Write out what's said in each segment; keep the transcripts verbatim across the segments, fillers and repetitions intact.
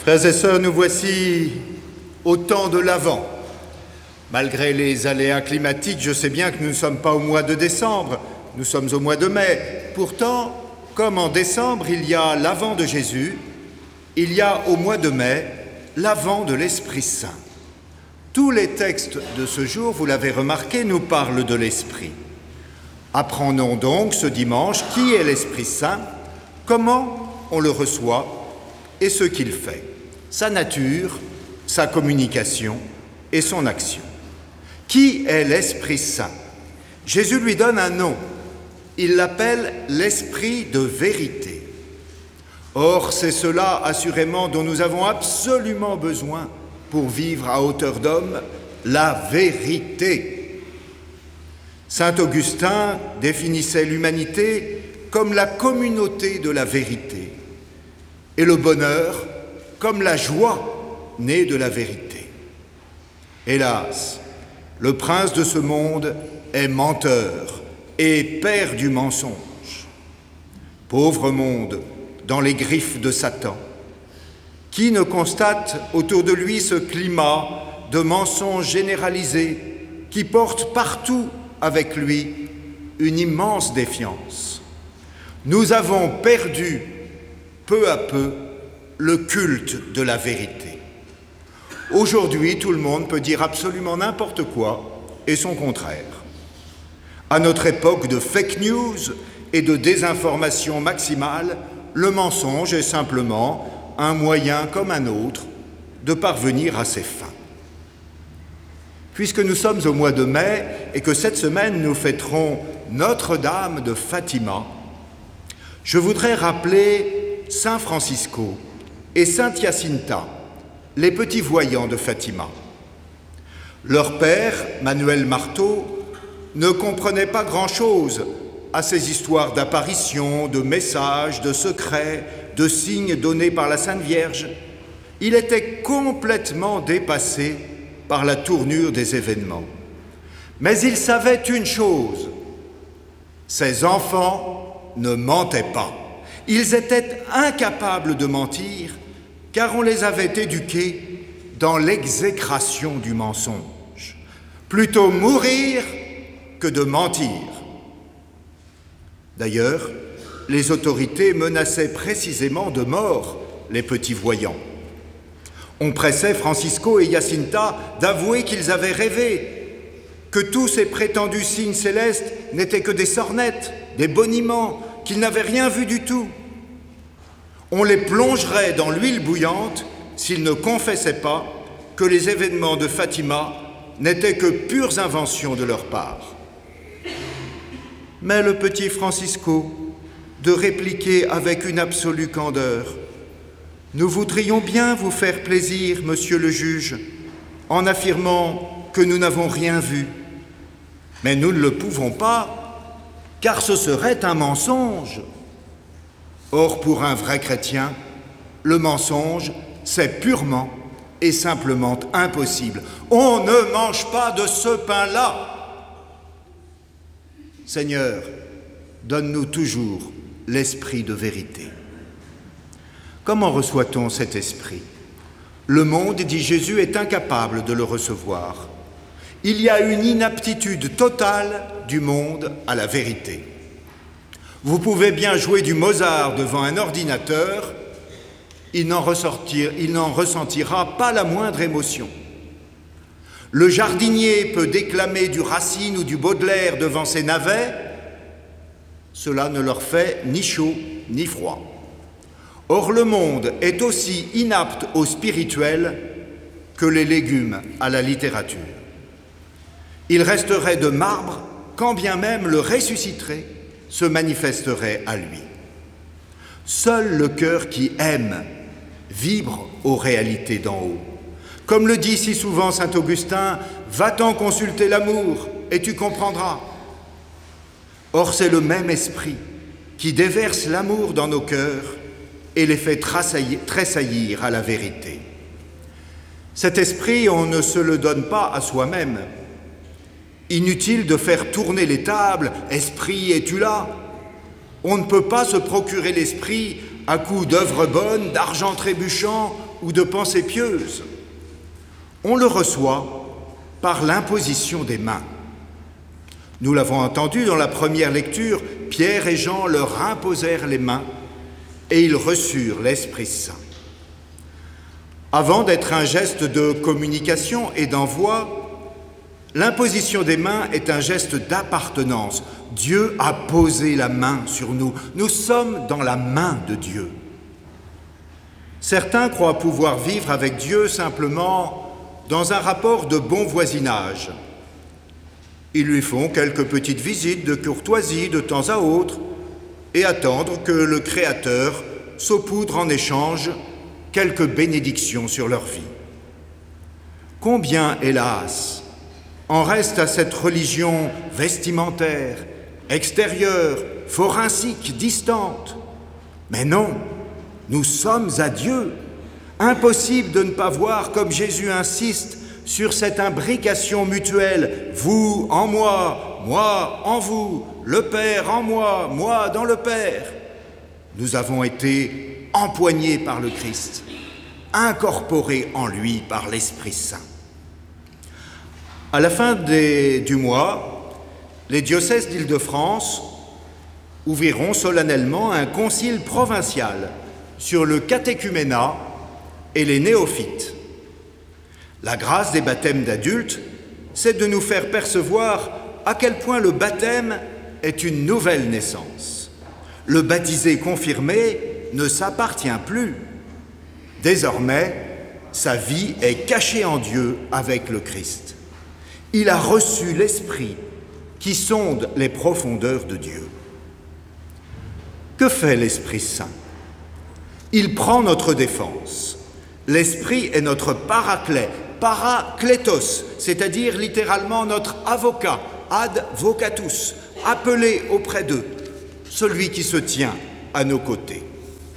Frères et sœurs, nous voici au temps de l'Avent. Malgré les aléas climatiques, je sais bien que nous ne sommes pas au mois de décembre, nous sommes au mois de mai. Pourtant, comme en décembre, il y a l'Avent de Jésus, il y a au mois de mai l'Avent de l'Esprit Saint. Tous les textes de ce jour, vous l'avez remarqué, nous parlent de l'Esprit. Apprenons donc ce dimanche qui est l'Esprit Saint, comment on le reçoit et ce qu'il fait, sa nature, sa communication et son action. Qui est l'Esprit Saint? Jésus lui donne un nom. Il l'appelle l'Esprit de vérité. Or, c'est cela, assurément, dont nous avons absolument besoin pour vivre à hauteur d'homme, la vérité. Saint Augustin définissait l'humanité comme la communauté de la vérité et le bonheur comme la joie née de la vérité. Hélas, le prince de ce monde est menteur et père du mensonge. Pauvre monde, dans les griffes de Satan, qui ne constate autour de lui ce climat de mensonges généralisés qui porte partout avec lui une immense défiance. Nous avons perdu peu à peu le culte de la vérité. Aujourd'hui, tout le monde peut dire absolument n'importe quoi et son contraire. À notre époque de fake news et de désinformation maximale, le mensonge est simplement un moyen comme un autre de parvenir à ses fins. Puisque nous sommes au mois de mai et que cette semaine nous fêterons Notre-Dame de Fatima, je voudrais rappeler Saint Francisco et Sainte Jacinta, les petits voyants de Fatima. Leur père, Manuel Marteau, ne comprenait pas grand-chose à ces histoires d'apparitions, de messages, de secrets, de signes donnés par la Sainte Vierge. Il était complètement dépassé par la tournure des événements. Mais il savait une chose, ses enfants ne mentaient pas. Ils étaient incapables de mentir, car on les avait éduqués dans l'exécration du mensonge. Plutôt mourir que de mentir. D'ailleurs, les autorités menaçaient précisément de mort les petits voyants. On pressait Francisco et Jacinta d'avouer qu'ils avaient rêvé, que tous ces prétendus signes célestes n'étaient que des sornettes, des boniments, qu'ils n'avaient rien vu du tout. On les plongerait dans l'huile bouillante s'ils ne confessaient pas que les événements de Fatima n'étaient que pures inventions de leur part. Mais le petit Francisco, de répliquer avec une absolue candeur: « Nous voudrions bien vous faire plaisir, monsieur le juge, en affirmant que nous n'avons rien vu. Mais nous ne le pouvons pas, car ce serait un mensonge. » Or, pour un vrai chrétien, le mensonge, c'est purement et simplement impossible. On ne mange pas de ce pain-là. Seigneur, donne-nous toujours l'esprit de vérité. Comment reçoit-on cet esprit? Le monde, dit Jésus, est incapable de le recevoir. Il y a une inaptitude totale du monde à la vérité. Vous pouvez bien jouer du Mozart devant un ordinateur, il n'en ressortir, il n'en ressentira pas la moindre émotion. Le jardinier peut déclamer du Racine ou du Baudelaire devant ses navets, cela ne leur fait ni chaud ni froid. Or, le monde est aussi inapte au spirituel que les légumes à la littérature. Il resterait de marbre quand bien même le ressuscité se manifesterait à lui. Seul le cœur qui aime vibre aux réalités d'en haut. Comme le dit si souvent saint Augustin, « Va-t'en consulter l'amour et tu comprendras ». Or, c'est le même esprit qui déverse l'amour dans nos cœurs et les fait tressaillir à la vérité. Cet esprit, on ne se le donne pas à soi-même. Inutile de faire tourner les tables, « Esprit, es-tu là ?» On ne peut pas se procurer l'esprit à coups d'œuvres bonnes, d'argent trébuchant ou de pensée pieuse. On le reçoit par l'imposition des mains. Nous l'avons entendu dans la première lecture, Pierre et Jean leur imposèrent les mains et ils reçurent l'Esprit Saint. Avant d'être un geste de communication et d'envoi, l'imposition des mains est un geste d'appartenance. Dieu a posé la main sur nous. Nous sommes dans la main de Dieu. Certains croient pouvoir vivre avec Dieu simplement dans un rapport de bon voisinage. Ils lui font quelques petites visites de courtoisie de temps à autre et attendent que le Créateur saupoudre en échange quelques bénédictions sur leur vie. Combien, hélas, en reste à cette religion vestimentaire, extérieure, forensique, distante. Mais non, nous sommes à Dieu. Impossible de ne pas voir comme Jésus insiste sur cette imbrication mutuelle, vous en moi, moi en vous, le Père en moi, moi dans le Père. Nous avons été empoignés par le Christ, incorporés en lui par l'Esprit Saint. À la fin des, du mois, les diocèses d'Île-de-France ouvriront solennellement un concile provincial sur le catéchuménat et les néophytes. La grâce des baptêmes d'adultes, c'est de nous faire percevoir à quel point le baptême est une nouvelle naissance. Le baptisé confirmé ne s'appartient plus. Désormais, sa vie est cachée en Dieu avec le Christ. Il a reçu l'Esprit qui sonde les profondeurs de Dieu. Que fait l'Esprit Saint? Il prend notre défense. L'Esprit est notre paraclet, paraklétos, c'est-à-dire littéralement notre avocat, ad vocatus, appelé auprès d'eux, celui qui se tient à nos côtés.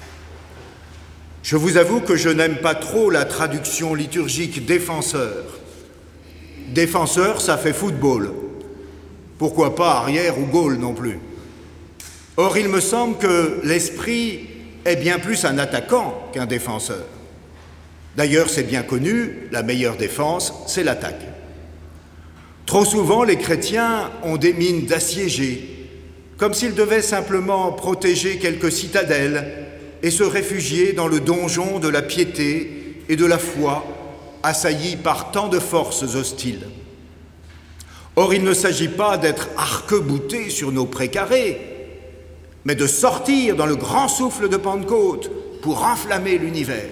Je vous avoue que je n'aime pas trop la traduction liturgique défenseur. Défenseur, ça fait football. Pourquoi pas arrière ou goal non plus. Or, il me semble que l'Esprit est bien plus un attaquant qu'un défenseur. D'ailleurs, c'est bien connu, la meilleure défense, c'est l'attaque. Trop souvent, les chrétiens ont des mines d'assiégés, comme s'ils devaient simplement protéger quelques citadelles et se réfugier dans le donjon de la piété et de la foi, assaillis par tant de forces hostiles. Or, il ne s'agit pas d'être arc-boutés sur nos précarés, mais de sortir dans le grand souffle de Pentecôte pour enflammer l'univers.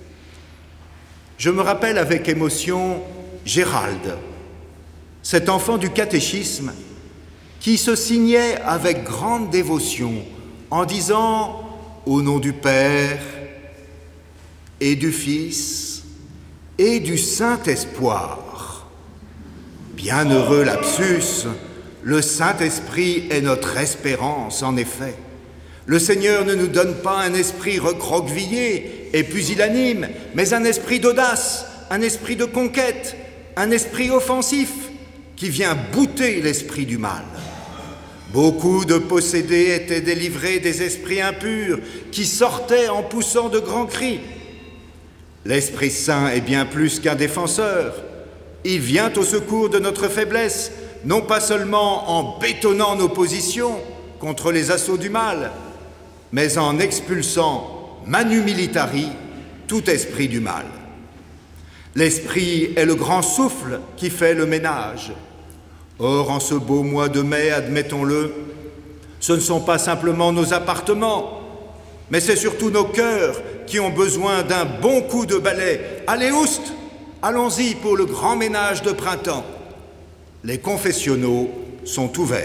Je me rappelle avec émotion Gérald, cet enfant du catéchisme qui se signait avec grande dévotion en disant « Au nom du Père et du Fils et du Saint-Espoir ». Bienheureux lapsus, le Saint-Esprit est notre espérance, en effet. Le Seigneur ne nous donne pas un esprit recroquevillé et pusillanime, mais un esprit d'audace, un esprit de conquête, un esprit offensif qui vient bouter l'esprit du mal. Beaucoup de possédés étaient délivrés des esprits impurs qui sortaient en poussant de grands cris. L'Esprit Saint est bien plus qu'un défenseur. Il vient au secours de notre faiblesse, non pas seulement en bétonnant nos positions contre les assauts du mal, mais en expulsant manu militari tout esprit du mal. L'esprit est le grand souffle qui fait le ménage. Or, en ce beau mois de mai, admettons-le, ce ne sont pas simplement nos appartements, mais c'est surtout nos cœurs qui ont besoin d'un bon coup de balai. Allez, oust, allons-y pour le grand ménage de printemps. Les confessionnaux sont ouverts.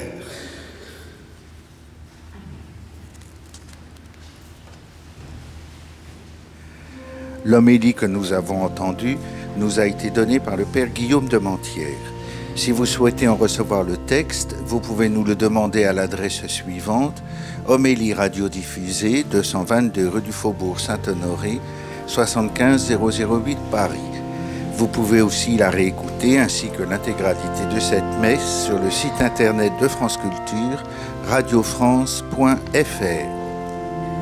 L'homélie que nous avons entendue nous a été donnée par le Père Guillaume de Mentières. Si vous souhaitez en recevoir le texte, vous pouvez nous le demander à l'adresse suivante: Homélie radiodiffusée, deux cent vingt-deux rue du Faubourg Saint-Honoré, soixante-quinze zéro zéro huit Paris. Vous pouvez aussi la réécouter ainsi que l'intégralité de cette messe sur le site internet de France Culture, radio france point f r.